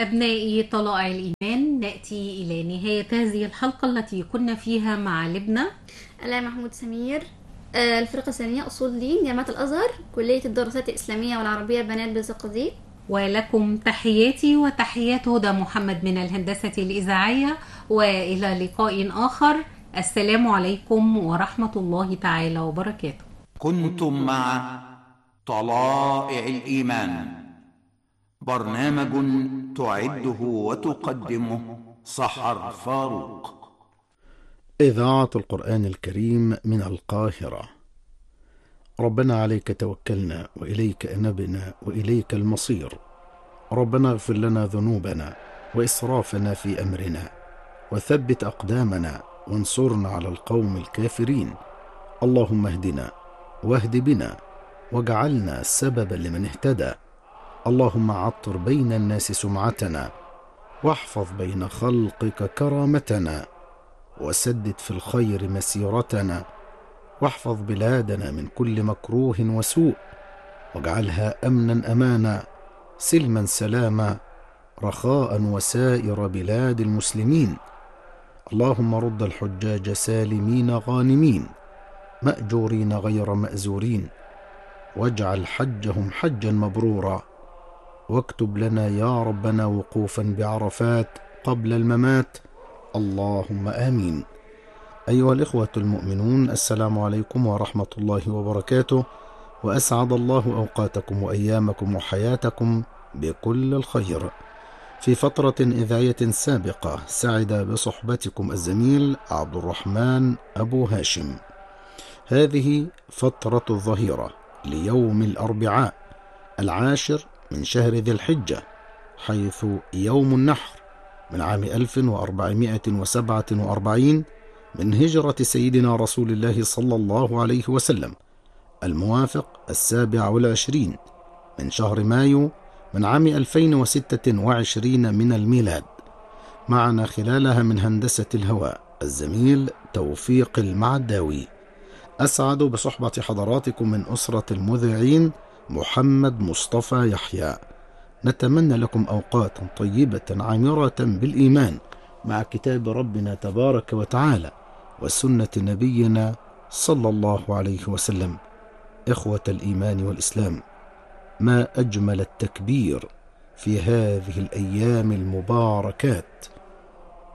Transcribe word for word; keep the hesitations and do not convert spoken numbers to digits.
أبنائي طلائع الإيمان، نأتي إلى نهاية هذه الحلقة التي كنا فيها مع لبنى ألا محمود سمير، آه، الفرقة الثانية أصول دين جامعة الأزهر، كلية الدراسات الإسلامية والعربية بنات بالزقازيق. ولكم تحياتي وتحيات هدى محمد من الهندسة الإذاعية، وإلى لقاء آخر. السلام عليكم ورحمة الله تعالى وبركاته. كنتم مع طلائع الإيمان، برنامج تعده وتقدمه سحر فاروق. إذاعة القرآن الكريم من القاهرة. ربنا عليك توكلنا وإليك أنبنا وإليك المصير. ربنا اغفر لنا ذنوبنا وإسرافنا في أمرنا، وثبت أقدامنا وانصرنا على القوم الكافرين. اللهم اهدنا واهد بنا واجعلنا سببا لمن اهتدى. اللهم عطر بين الناس سمعتنا، واحفظ بين خلقك كرامتنا، وسدد في الخير مسيرتنا، واحفظ بلادنا من كل مكروه وسوء، واجعلها أمنا أمانا، سلما سلاما، رخاء وسائر بلاد المسلمين. اللهم رد الحجاج سالمين غانمين، مأجورين غير مأزورين، واجعل حجهم حجا مبرورا، واكتب لنا يا ربنا وقوفا بعرفات قبل الممات. اللهم آمين. أيها الإخوة المؤمنون، السلام عليكم ورحمة الله وبركاته، وأسعد الله أوقاتكم وأيامكم وحياتكم بكل الخير. في فترة إذاعية سابقة سعد بصحبتكم الزميل عبد الرحمن أبو هاشم. هذه فترة الظهيرة ليوم الأربعاء العاشر من شهر ذي الحجة، حيث يوم النحر من عام ألف وأربعمائة وسبعة وأربعين من هجرة سيدنا رسول الله صلى الله عليه وسلم، الموافق السابع والعشرين من شهر مايو من عام ألفين وستة وعشرين من الميلاد. معنا خلالها من هندسة الهواء الزميل توفيق المعداوي. أسعد بصحبة حضراتكم من أسرة المذيعين محمد مصطفى يحيى. نتمنى لكم أوقات طيبة عامرة بالإيمان مع كتاب ربنا تبارك وتعالى وسنة نبينا صلى الله عليه وسلم. إخوة الإيمان والإسلام، ما أجمل التكبير في هذه الأيام المباركات،